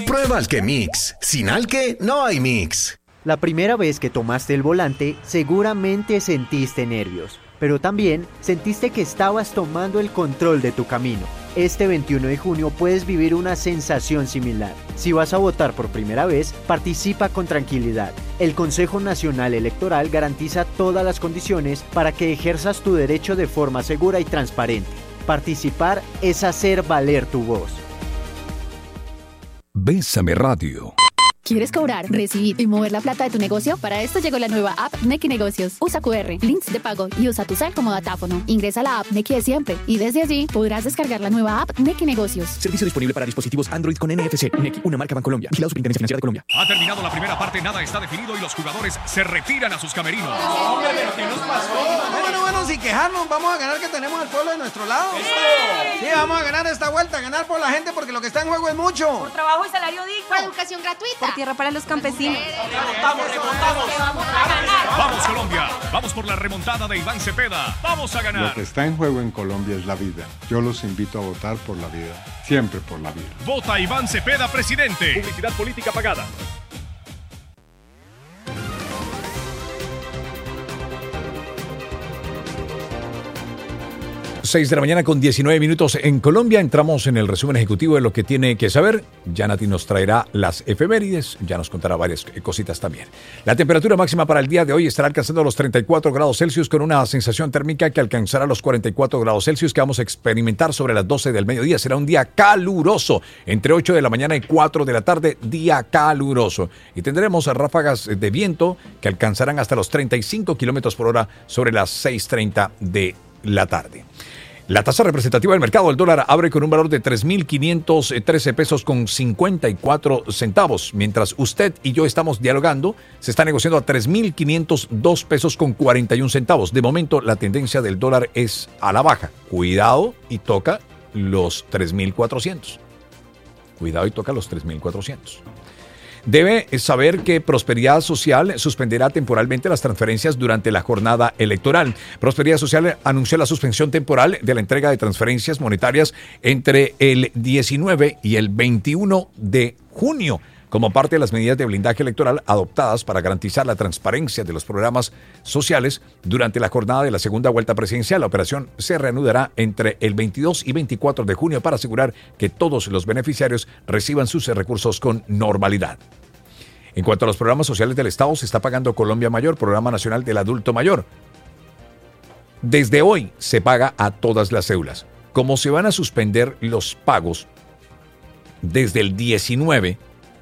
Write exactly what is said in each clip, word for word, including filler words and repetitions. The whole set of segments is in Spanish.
Prueba Alquemix. Sin Alque no hay mix. La primera vez que tomaste el volante, seguramente sentiste nervios, pero también sentiste que estabas tomando el control de tu camino. Este veintiuno de junio puedes vivir una sensación similar. Si vas a votar por primera vez, participa con tranquilidad. El Consejo Nacional Electoral garantiza todas las condiciones para que ejerzas tu derecho de forma segura y transparente. Participar es hacer valer tu voz. Bésame Radio. ¿Quieres cobrar, recibir y mover la plata de tu negocio? Para esto llegó la nueva app Nequi Negocios. Usa cu erre, links de pago y usa tu cel como datáfono. Ingresa a la app Nequi de siempre y desde allí podrás descargar la nueva app Nequi Negocios. Servicio disponible para dispositivos Android con N F C. Nequi, una marca Bancolombia. Vigilado Superintendencia Financiera de Colombia. Ha terminado la primera parte, nada está definido y los jugadores se retiran a sus camerinos. No, hombre, pero ¿qué nos pasó? Bueno, bueno, sin quejarnos, vamos a ganar, que tenemos al pueblo de nuestro lado. ¡Sí! Sí, vamos a ganar esta vuelta, ganar por la gente porque lo que está en juego es mucho. Por trabajo y salario digno. Por educación gratuita. Por tierra para los campesinos. Remontamos, remontamos. Vamos a ganar. Vamos Colombia, vamos por la remontada de Iván Cepeda. Vamos a ganar. Lo que está en juego en Colombia es la vida. Yo los invito a votar por la vida. Siempre por la vida. Vota Iván Cepeda, presidente. Publicidad política pagada. seis de la mañana con diecinueve minutos en Colombia. Entramos en el resumen ejecutivo de lo que tiene que saber. Janati nos traerá las efemérides. Ya nos contará varias cositas también. La temperatura máxima para el día de hoy estará alcanzando los treinta y cuatro grados Celsius con una sensación térmica que alcanzará los cuarenta y cuatro grados Celsius que vamos a experimentar sobre las doce del mediodía. Será un día caluroso. Entre ocho de la mañana y cuatro de la tarde, día caluroso. Y tendremos ráfagas de viento que alcanzarán hasta los treinta y cinco kilómetros por hora sobre las seis treinta de la tarde. La tasa representativa del mercado del dólar abre con un valor de tres mil quinientos trece pesos con cincuenta y cuatro centavos. Mientras usted y yo estamos dialogando, se está negociando a tres mil quinientos dos pesos con cuarenta y un centavos. De momento, la tendencia del dólar es a la baja. Cuidado y toca los tres mil cuatrocientos. Cuidado y toca los tres mil cuatrocientos. Debe saber que Prosperidad Social suspenderá temporalmente las transferencias durante la jornada electoral. Prosperidad Social anunció la suspensión temporal de la entrega de transferencias monetarias entre el diecinueve y el veintiuno de junio, como parte de las medidas de blindaje electoral adoptadas para garantizar la transparencia de los programas sociales durante la jornada de la segunda vuelta presidencial. La operación se reanudará entre el veintidós y veinticuatro de junio para asegurar que todos los beneficiarios reciban sus recursos con normalidad. En cuanto a los programas sociales del Estado, se está pagando Colombia Mayor, Programa Nacional del Adulto Mayor. Desde hoy se paga a todas las cédulas. Como se van a suspender los pagos desde el diecinueve,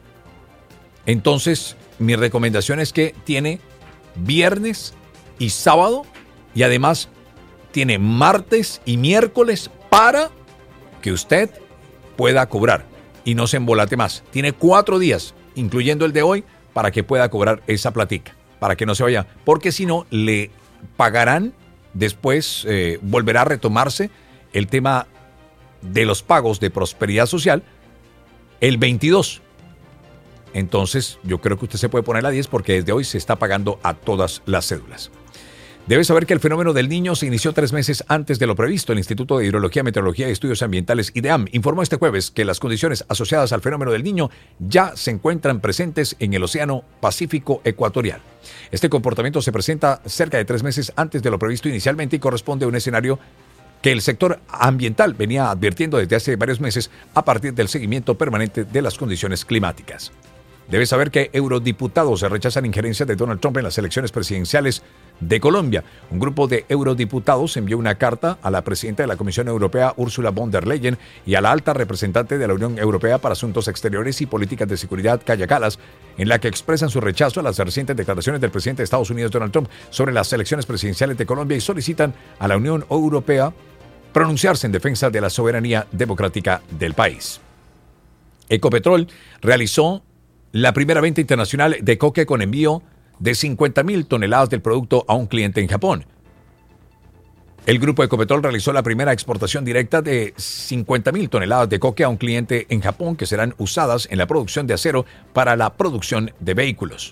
entonces, mi recomendación es que tiene viernes y sábado y además tiene martes y miércoles para que usted pueda cobrar y no se embolate más. Tiene cuatro días, incluyendo el de hoy, para que pueda cobrar esa platica, para que no se vaya, porque si no, le pagarán después, eh, volverá a retomarse el tema de los pagos de Prosperidad Social el veintidós. Entonces, yo creo que usted se puede poner a diez porque desde hoy se está pagando a todas las cédulas. Debe saber que el fenómeno del Niño se inició tres meses antes de lo previsto. El Instituto de Hidrología, Meteorología y Estudios Ambientales, IDEAM, informó este jueves que las condiciones asociadas al fenómeno del Niño ya se encuentran presentes en el Océano Pacífico Ecuatorial. Este comportamiento se presenta cerca de tres meses antes de lo previsto inicialmente y corresponde a un escenario que el sector ambiental venía advirtiendo desde hace varios meses a partir del seguimiento permanente de las condiciones climáticas. Debe saber que eurodiputados rechazan injerencia de Donald Trump en las elecciones presidenciales de Colombia. Un grupo de eurodiputados envió una carta a la presidenta de la Comisión Europea, Ursula von der Leyen, y a la alta representante de la Unión Europea para Asuntos Exteriores y Políticas de Seguridad, Kaja Kallas, en la que expresan su rechazo a las recientes declaraciones del presidente de Estados Unidos, Donald Trump, sobre las elecciones presidenciales de Colombia y solicitan a la Unión Europea pronunciarse en defensa de la soberanía democrática del país. Ecopetrol realizó la primera venta internacional de coque con envío de cincuenta mil toneladas del producto a un cliente en Japón. El grupo Ecopetrol realizó la primera exportación directa de cincuenta mil toneladas de coque a un cliente en Japón que serán usadas en la producción de acero para la producción de vehículos.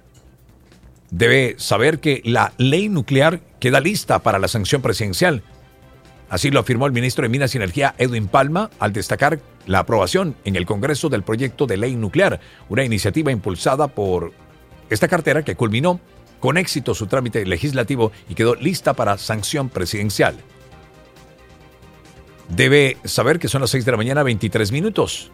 Debe saber que la ley nuclear queda lista para la sanción presidencial. Así lo afirmó el ministro de Minas y Energía, Edwin Palma, al destacar la aprobación en el Congreso del proyecto de ley nuclear, una iniciativa impulsada por esta cartera que culminó con éxito su trámite legislativo y quedó lista para sanción presidencial. Debe saber que son las seis de la mañana, veintitrés minutos,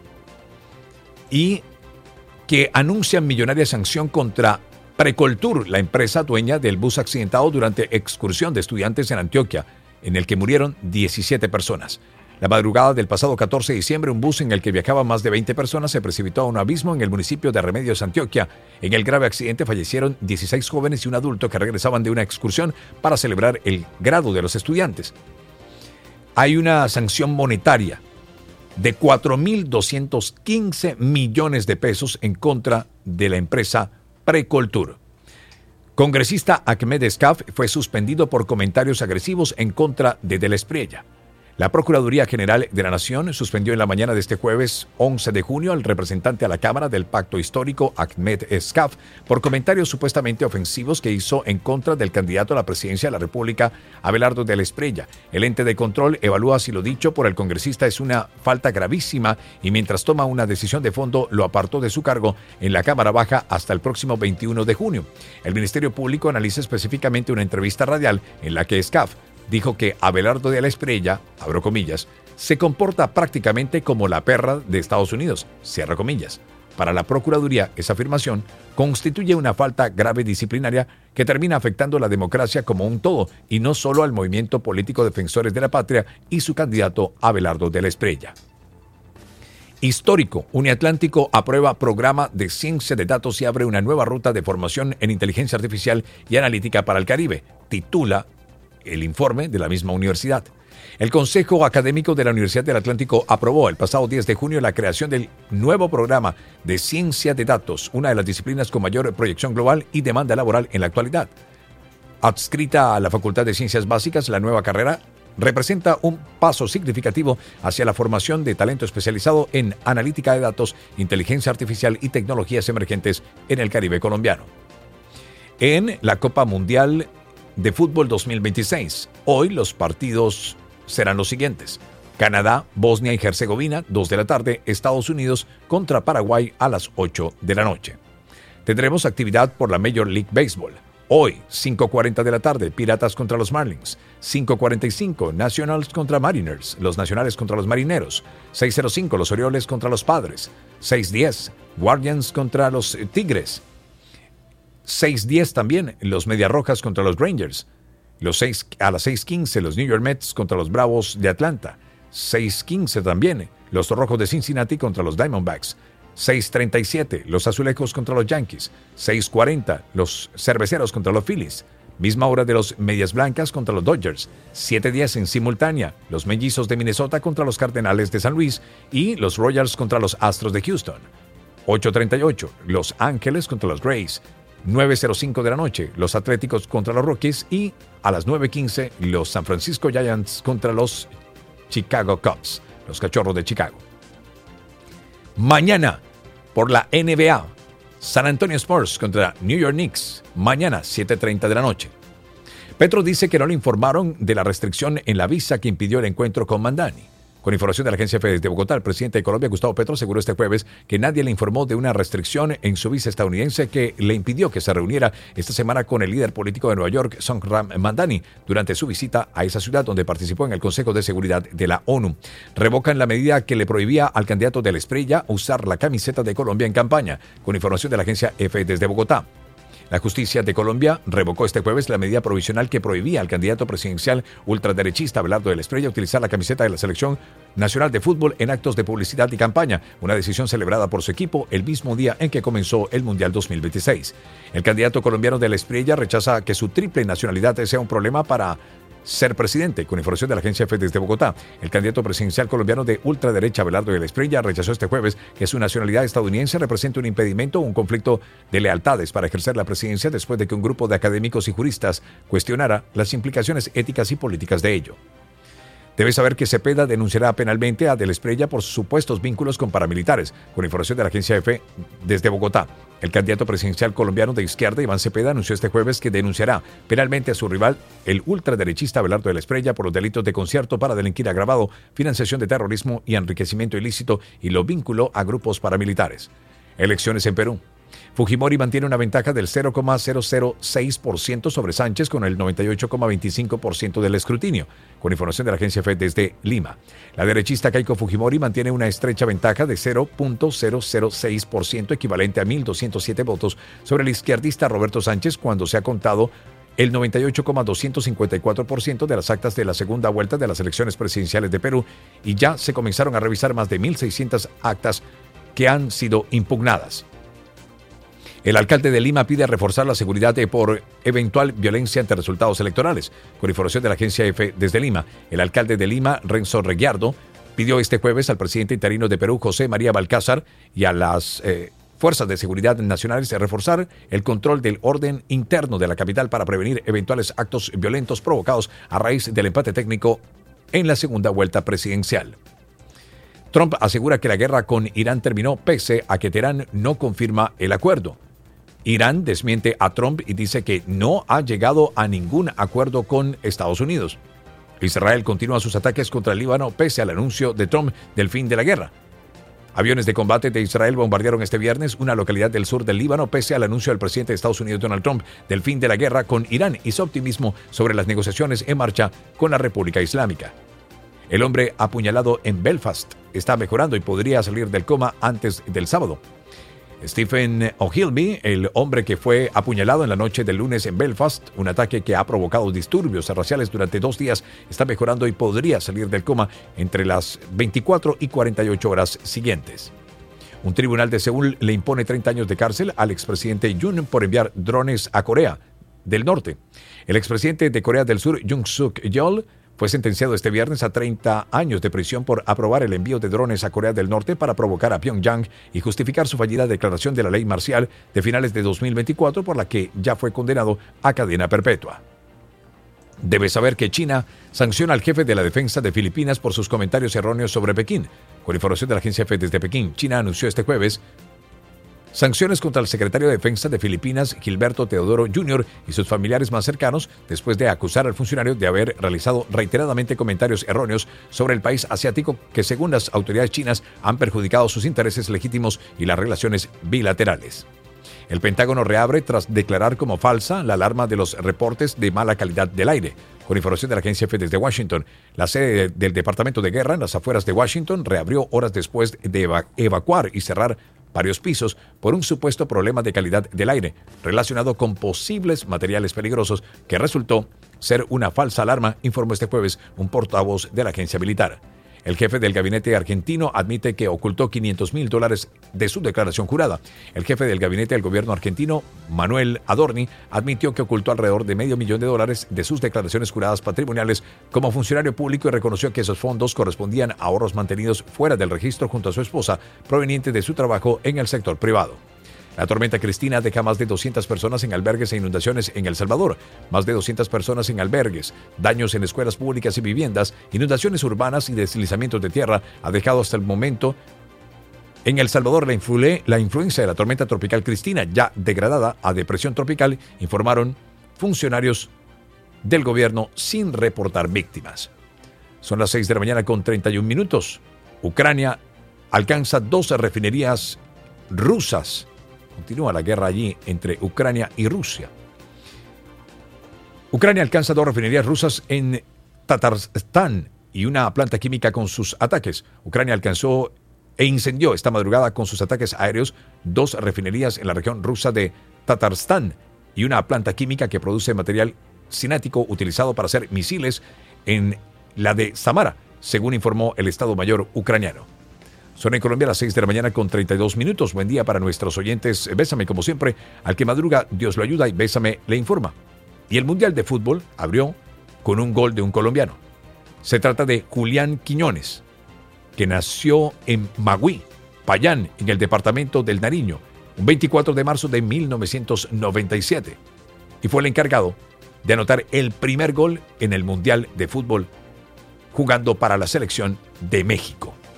y que anuncian millonaria sanción contra Precoltur, la empresa dueña del bus accidentado durante excursión de estudiantes en Antioquia, en el que murieron diecisiete personas. La madrugada del pasado catorce de diciembre, un bus en el que viajaban más de veinte personas se precipitó a un abismo en el municipio de Remedios, Antioquia. En el grave accidente fallecieron dieciséis jóvenes y un adulto que regresaban de una excursión para celebrar el grado de los estudiantes. Hay una sanción monetaria de cuatro mil doscientos quince millones de pesos en contra de la empresa Precoltur. Congresista Ahmed Escaf fue suspendido por comentarios agresivos en contra de Del Espriella. La Procuraduría General de la Nación suspendió en la mañana de este jueves once de junio al representante a la Cámara del Pacto Histórico, Ahmed Escaf, por comentarios supuestamente ofensivos que hizo en contra del candidato a la presidencia de la República, Abelardo Del Espriella. El ente de control evalúa si lo dicho por el congresista es una falta gravísima y mientras toma una decisión de fondo lo apartó de su cargo en la Cámara Baja hasta el próximo veintiuno de junio. El Ministerio Público analiza específicamente una entrevista radial en la que Escaf dijo que Abelardo Del Espriella, abro comillas, se comporta prácticamente como la perra de Estados Unidos, cierro comillas. Para la Procuraduría, esa afirmación constituye una falta grave disciplinaria que termina afectando la democracia como un todo y no solo al movimiento político Defensores de la Patria y su candidato Abelardo Del Espriella. Histórico, Uniatlántico aprueba programa de ciencia de datos y abre una nueva ruta de formación en inteligencia artificial y analítica para el Caribe, titula el informe de la misma universidad. El Consejo Académico de la Universidad del Atlántico aprobó el pasado diez de junio la creación del nuevo programa de ciencia de datos, una de las disciplinas con mayor proyección global y demanda laboral en la actualidad. Adscrita a la Facultad de Ciencias Básicas, la nueva carrera representa un paso significativo hacia la formación de talento especializado en analítica de datos, inteligencia artificial y tecnologías emergentes en el Caribe colombiano. En la Copa Mundial de Fútbol dos mil veintiséis, hoy los partidos serán los siguientes: Canadá, Bosnia y Herzegovina, dos de la tarde, Estados Unidos contra Paraguay a las ocho de la noche. Tendremos actividad por la Major League Baseball. Hoy, cinco cuarenta de la tarde, Piratas contra los Marlins. cinco cuarenta y cinco, Nationals contra Mariners. Los Nacionales contra los Marineros. seis cero cinco, los Orioles contra los Padres. seis diez, Guardians contra los Tigres. seis diez también, los Medias Rojas contra los Rangers. Los seis, a las seis quince, los New York Mets contra los Bravos de Atlanta. seis quince también, los Rojos de Cincinnati contra los Diamondbacks. seis treinta y siete, los Azulejos contra los Yankees. seis cuarenta, los Cerveceros contra los Phillies. Misma hora de los Medias Blancas contra los Dodgers. siete diez en simultánea, los Mellizos de Minnesota contra los Cardenales de San Luis y los Royals contra los Astros de Houston. ocho treinta y ocho, los Ángeles contra los Rays. nueve cero cinco de la noche, los Atléticos contra los Rockies y a las nueve quince, los San Francisco Giants contra los Chicago Cubs, los Cachorros de Chicago. Mañana, por la N B A, San Antonio Spurs contra New York Knicks, mañana siete treinta de la noche. Petro dice que no le informaron de la restricción en la visa que impidió el encuentro con Mandani. Con información de la agencia F de Bogotá, el presidente de Colombia, Gustavo Petro, aseguró este jueves que nadie le informó de una restricción en su visa estadounidense que le impidió que se reuniera esta semana con el líder político de Nueva York, Zohran Mamdani, durante su visita a esa ciudad donde participó en el Consejo de Seguridad de la ONU. Revocan la medida que le prohibía al candidato Del Espriella usar la camiseta de Colombia en campaña. Con información de la agencia F desde Bogotá. La justicia de Colombia revocó este jueves la medida provisional que prohibía al candidato presidencial ultraderechista Abelardo Del Espriella utilizar la camiseta de la Selección Nacional de Fútbol en actos de publicidad y campaña, una decisión celebrada por su equipo el mismo día en que comenzó el Mundial dos mil veintiséis. El candidato colombiano Del Espriella rechaza que su triple nacionalidad sea un problema para ser presidente. Con información de la agencia F desde Bogotá, el candidato presidencial colombiano de ultraderecha Abelardo Del Espriella rechazó este jueves que su nacionalidad estadounidense representa un impedimento o un conflicto de lealtades para ejercer la presidencia después de que un grupo de académicos y juristas cuestionara las implicaciones éticas y políticas de ello. Debe saber que Cepeda denunciará penalmente a Del Espriella por supuestos vínculos con paramilitares. Con información de la agencia F desde Bogotá, El candidato presidencial colombiano de izquierda, Iván Cepeda, anunció este jueves que denunciará penalmente a su rival, el ultraderechista Abelardo de la Espriella, por los delitos de concierto para delinquir agravado, financiación de terrorismo y enriquecimiento ilícito, y lo vinculó a grupos paramilitares. Elecciones en Perú. Fujimori mantiene una ventaja del cero coma cero cero seis por ciento sobre Sánchez con el noventa y ocho coma veinticinco por ciento del escrutinio, con información de la agencia F E desde Lima. La derechista Keiko Fujimori mantiene una estrecha ventaja de cero coma cero cero seis por ciento, equivalente a mil doscientos siete votos, sobre el izquierdista Roberto Sánchez, cuando se ha contado el noventa y ocho coma doscientos cincuenta y cuatro por ciento de las actas de la segunda vuelta de las elecciones presidenciales de Perú, y ya se comenzaron a revisar más de mil seiscientas actas que han sido impugnadas. El alcalde de Lima pide reforzar la seguridad por eventual violencia ante resultados electorales. Con información de la agencia F desde Lima, el alcalde de Lima, Renzo Reguiardo, pidió este jueves al presidente interino de Perú, José María Balcázar, y a las eh, fuerzas de seguridad nacionales reforzar el control del orden interno de la capital para prevenir eventuales actos violentos provocados a raíz del empate técnico en la segunda vuelta presidencial. Trump asegura que la guerra con Irán terminó pese a que Teherán no confirma el acuerdo. Irán desmiente a Trump y dice que no ha llegado a ningún acuerdo con Estados Unidos. Israel continúa sus ataques contra el Líbano pese al anuncio de Trump del fin de la guerra. Aviones de combate de Israel bombardearon este viernes una localidad del sur del Líbano pese al anuncio del presidente de Estados Unidos, Donald Trump, del fin de la guerra con Irán y su optimismo sobre las negociaciones en marcha con la República Islámica. El hombre apuñalado en Belfast está mejorando y podría salir del coma antes del sábado. Stephen O'Hilby, el hombre que fue apuñalado en la noche del lunes en Belfast, un ataque que ha provocado disturbios raciales durante dos días, está mejorando y podría salir del coma entre las veinticuatro y cuarenta y ocho horas siguientes. Un tribunal de Seúl le impone treinta años de cárcel al expresidente Yoon por enviar drones a Corea del Norte. El expresidente de Corea del Sur, Yoon Suk Yeol, fue sentenciado este viernes a treinta años de prisión por aprobar el envío de drones a Corea del Norte para provocar a Pyongyang y justificar su fallida declaración de la ley marcial de finales de dos mil veinticuatro, por la que ya fue condenado a cadena perpetua. Debes saber que China sanciona al jefe de la defensa de Filipinas por sus comentarios erróneos sobre Pekín. Con información de la agencia F E desde Pekín, China anunció este jueves sanciones contra el secretario de Defensa de Filipinas, Gilberto Teodoro junior, y sus familiares más cercanos, después de acusar al funcionario de haber realizado reiteradamente comentarios erróneos sobre el país asiático que, según las autoridades chinas, han perjudicado sus intereses legítimos y las relaciones bilaterales. El Pentágono reabre tras declarar como falsa la alarma de los reportes de mala calidad del aire. Con información de la agencia F E desde Washington, la sede del Departamento de Guerra en las afueras de Washington reabrió horas después de eva- evacuar y cerrar varios pisos por un supuesto problema de calidad del aire relacionado con posibles materiales peligrosos que resultó ser una falsa alarma, informó este jueves un portavoz de la agencia militar. El jefe del gabinete argentino admite que ocultó quinientos mil dólares de su declaración jurada. El jefe del gabinete del gobierno argentino, Manuel Adorni, admitió que ocultó alrededor de medio millón de dólares de sus declaraciones juradas patrimoniales como funcionario público y reconoció que esos fondos correspondían a ahorros mantenidos fuera del registro junto a su esposa, proveniente de su trabajo en el sector privado. La tormenta Cristina deja más de doscientas personas en albergues e inundaciones en El Salvador, más de doscientas personas en albergues, daños en escuelas públicas y viviendas, inundaciones urbanas y deslizamientos de tierra. Ha dejado hasta el momento en El Salvador la, influ- la influencia de la tormenta tropical Cristina, ya degradada a depresión tropical, informaron funcionarios del gobierno sin reportar víctimas. Son las seis de la mañana con treinta y un minutos. Ucrania alcanza dos refinerías rusas. Continúa la guerra allí entre Ucrania y Rusia. Ucrania alcanza dos refinerías rusas en Tatarstán y una planta química con sus ataques. Ucrania alcanzó e incendió esta madrugada con sus ataques aéreos dos refinerías en la región rusa de Tatarstán y una planta química que produce material cinético utilizado para hacer misiles en la de Samara, según informó el Estado Mayor ucraniano. Son en Colombia las seis de la mañana con treinta y dos minutos. Buen día para nuestros oyentes. Bésame, como siempre, al que madruga, Dios lo ayuda y Bésame le informa. Y el Mundial de Fútbol abrió con un gol de un colombiano. Se trata de Julián Quiñones, que nació en Magüí, Payán, en el departamento del Nariño, un veinticuatro de marzo de mil novecientos noventa y siete. Y fue el encargado de anotar el primer gol en el Mundial de Fútbol, jugando para la selección de México.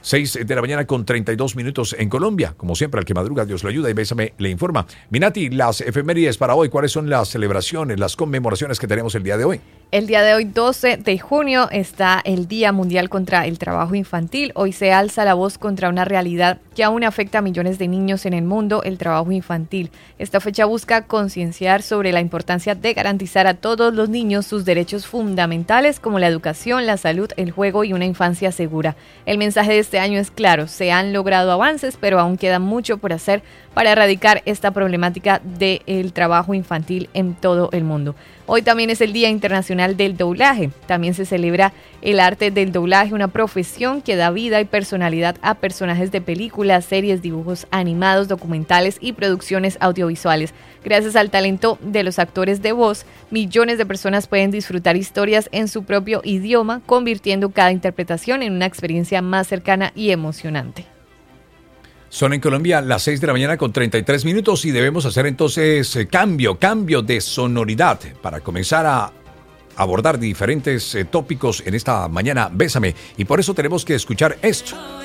seis de la mañana con treinta y dos minutos en Colombia. Como siempre, al que madruga, Dios lo ayuda y Bésame le informa. Minati, las efemérides para hoy, ¿cuáles son las celebraciones, las conmemoraciones que tenemos el día de hoy? El día de hoy, doce de junio, está el Día Mundial contra el Trabajo Infantil. Hoy se alza la voz contra una realidad que aún afecta a millones de niños en el mundo, el trabajo infantil. Esta fecha busca concienciar sobre la importancia de garantizar a todos los niños sus derechos fundamentales como la educación, la salud, el juego y una infancia segura. El mensaje de este año es claro, se han logrado avances, pero aún queda mucho por hacer para erradicar esta problemática del trabajo infantil en todo el mundo. Hoy también es el Día Internacional del Doblaje. También se celebra el arte del doblaje, una profesión que da vida y personalidad a personajes de películas, series, dibujos animados, documentales y producciones audiovisuales. Gracias al talento de los actores de voz, millones de personas pueden disfrutar historias en su propio idioma, convirtiendo cada interpretación en una experiencia más cercana y emocionante. Son en Colombia las seis de la mañana con treinta y tres minutos y debemos hacer entonces eh, cambio, cambio de sonoridad para comenzar a abordar diferentes eh, tópicos en esta mañana. Bésame. Y por eso tenemos que escuchar esto.